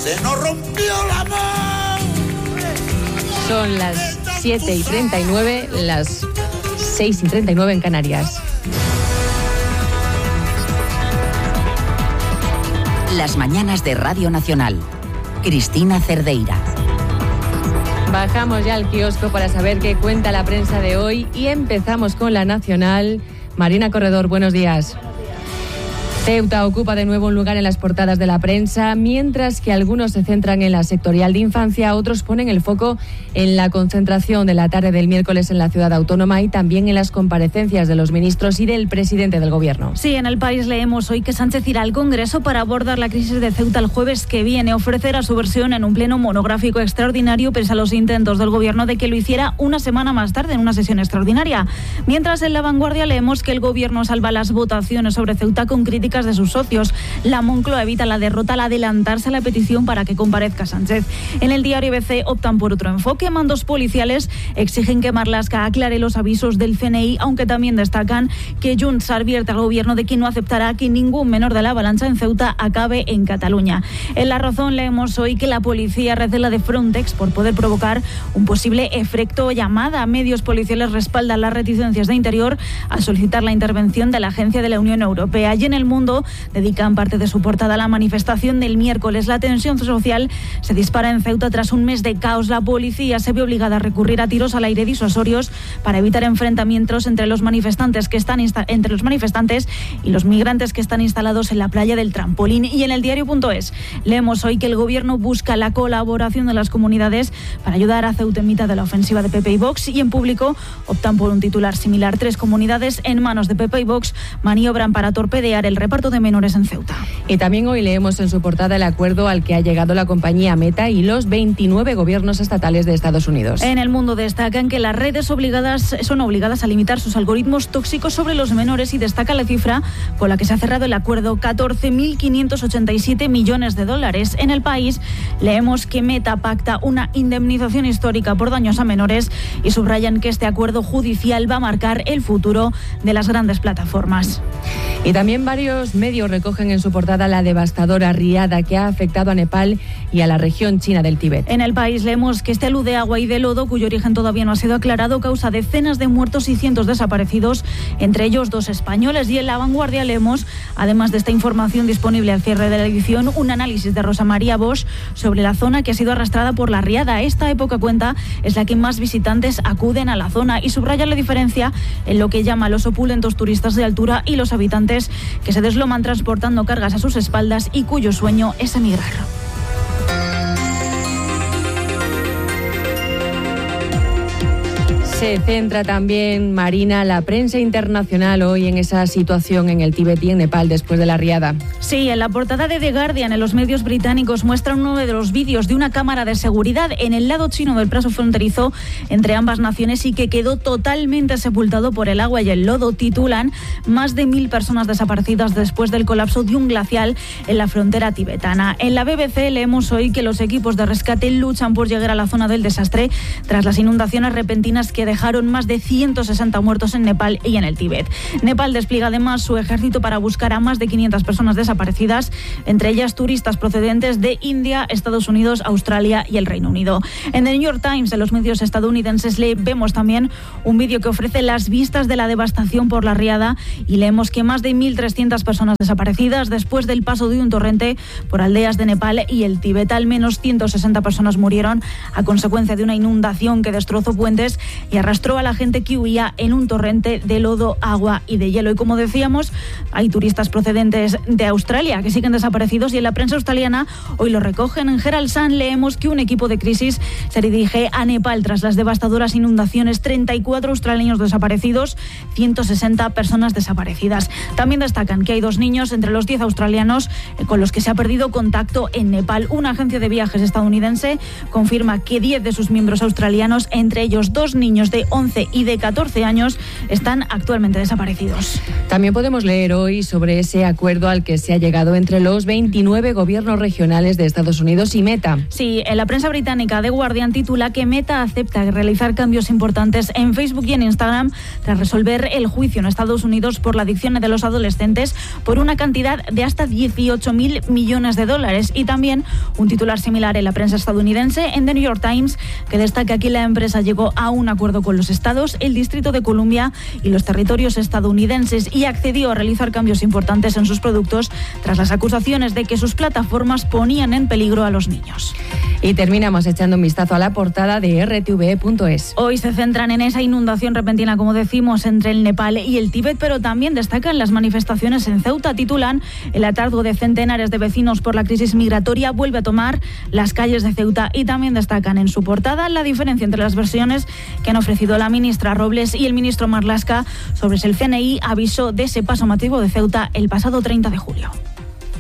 Se nos rompió la mano. Son las 7:39, las 6:39 en Canarias. Las mañanas de Radio Nacional. Cristina Cerdeira. Bajamos ya al kiosco para saber qué cuenta la prensa de hoy y empezamos con la nacional. Marina Corredor, buenos días. Ceuta ocupa de nuevo un lugar en las portadas de la prensa, mientras que algunos se centran en la sectorial de infancia, otros ponen el foco en la concentración de la tarde del miércoles en la ciudad autónoma y también en las comparecencias de los ministros y del presidente del gobierno. Sí, en El País leemos hoy que Sánchez irá al Congreso para abordar la crisis de Ceuta el jueves que viene. Ofrecerá su versión en un pleno monográfico extraordinario, pese a los intentos del gobierno de que lo hiciera una semana más tarde en una sesión extraordinaria. Mientras en La Vanguardia leemos que el gobierno salva las votaciones sobre Ceuta con críticas de sus socios. La Moncloa evita la derrota al adelantarse a la petición para que comparezca Sánchez. En el diario ABC optan por otro enfoque. Mandos policiales exigen que Marlaska aclare los avisos del CNI, aunque también destacan que Junts advierte al gobierno de que no aceptará que ningún menor de la avalancha en Ceuta acabe en Cataluña. En La Razón leemos hoy que la policía recela de Frontex por poder provocar un posible efecto llamada. Medios policiales respaldan las reticencias de Interior al solicitar la intervención de la Agencia de la Unión Europea. Y en El Mundo dedican parte de su portada a la manifestación del miércoles. La tensión social se dispara en Ceuta tras un mes de caos. La policía se ve obligada a recurrir a tiros al aire disuasorios para evitar enfrentamientos entre los manifestantes y los migrantes que están instalados en la playa del Trampolín. Y en el diario.es leemos hoy que el gobierno busca la colaboración de las comunidades para ayudar a Ceuta en mitad de la ofensiva de PP y Vox, y en Público optan por un titular similar. 3 comunidades en manos de PP y Vox maniobran para torpedear el reparto de menores en Ceuta. Y también hoy leemos en su portada el acuerdo al que ha llegado la compañía Meta y los 29 gobiernos estatales de Estados Unidos. En El Mundo destacan que las redes son obligadas a limitar sus algoritmos tóxicos sobre los menores y destaca la cifra con la que se ha cerrado el acuerdo: $14.587 millones. En El País leemos que Meta pacta una indemnización histórica por daños a menores y subrayan que este acuerdo judicial va a marcar el futuro de las grandes plataformas. Y también varios medios recogen en su portada la devastadora riada que ha afectado a Nepal y a la región china del Tíbet. En El País leemos que este alude a agua y de lodo cuyo origen todavía no ha sido aclarado, causa decenas de muertos y cientos desaparecidos, entre ellos 2 españoles. Y en La Vanguardia leemos, además de esta información disponible al cierre de la edición, un análisis de Rosa María Bosch sobre la zona que ha sido arrastrada por la riada. Esta época, cuenta, es la que más visitantes acuden a la zona y subraya la diferencia en lo que llama los opulentos turistas de altura y los habitantes que se desloman transportando cargas a sus espaldas y cuyo sueño es emigrar. Se centra también, Marina, la prensa internacional hoy en esa situación en el Tíbet y en Nepal después de la riada. Sí, en la portada de The Guardian, en los medios británicos, muestran uno de los vídeos de una cámara de seguridad en el lado chino del paso fronterizo entre ambas naciones y que quedó totalmente sepultado por el agua y el lodo. Titulan: más de 1.000 personas desaparecidas después del colapso de un glacial en la frontera tibetana. En la BBC leemos hoy que los equipos de rescate luchan por llegar a la zona del desastre tras las inundaciones repentinas que dejaron más de 160 muertos en Nepal y en el Tíbet. Nepal despliega además su ejército para buscar a más de 500 personas desaparecidas, entre ellas turistas procedentes de India, Estados Unidos, Australia y el Reino Unido. En el New York Times, en los medios estadounidenses, vemos también un vídeo que ofrece las vistas de la devastación por la riada y leemos que más de 1.300 personas desaparecidas después del paso de un torrente por aldeas de Nepal y el Tíbet. Al menos 160 personas murieron a consecuencia de una inundación que destrozó puentes y arrastró a la gente que huía en un torrente de lodo, agua y de hielo. Y como decíamos, hay turistas procedentes de Australia que siguen desaparecidos y en la prensa australiana hoy lo recogen. En Herald Sun leemos que un equipo de crisis se dirige a Nepal tras las devastadoras inundaciones. 34 australianos desaparecidos, 160 personas desaparecidas. También destacan que hay 2 niños entre los 10 australianos con los que se ha perdido contacto en Nepal. Una agencia de viajes estadounidense confirma que 10 de sus miembros australianos, entre ellos 2 niños de 11 y de 14 años, están actualmente desaparecidos. También podemos leer hoy sobre ese acuerdo al que se ha ha llegado entre los 29 gobiernos regionales de Estados Unidos y Meta. Sí, en la prensa británica The Guardian titula que Meta acepta realizar cambios importantes en Facebook y en Instagram tras resolver el juicio en Estados Unidos por la adicción de los adolescentes por una cantidad de hasta 18.000 millones de dólares. Y también un titular similar en la prensa estadounidense, en The New York Times, que destaca que la empresa llegó a un acuerdo con los estados, el Distrito de Columbia y los territorios estadounidenses y accedió a realizar cambios importantes en sus productos tras las acusaciones de que sus plataformas ponían en peligro a los niños. Y terminamos echando un vistazo a la portada de rtve.es. Hoy se centran en esa inundación repentina, como decimos, entre el Nepal y el Tíbet, pero también destacan las manifestaciones en Ceuta. Titulan: el hartazgo de centenares de vecinos por la crisis migratoria vuelve a tomar las calles de Ceuta, y también destacan en su portada la diferencia entre las versiones que han ofrecido la ministra Robles y el ministro Marlaska sobre si el CNI avisó de ese paso masivo de Ceuta el pasado 30 de julio.